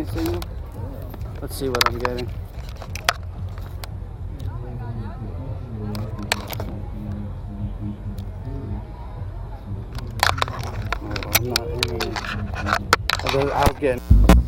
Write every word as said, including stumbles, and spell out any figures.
anything? Let's see what I'm getting. Oh, I'm not. I'll get.